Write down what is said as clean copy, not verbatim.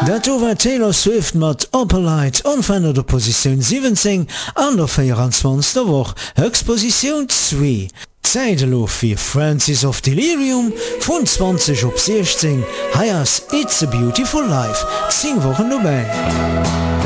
Dat war Taylor Swift mat Opelite onveränderte Position 17 an der 24. Woche Höchstposition 2. Zeitelo fir Francis of Delirium von 20 op 16 Hayas It's a Beautiful Life 10 Wochen dabei.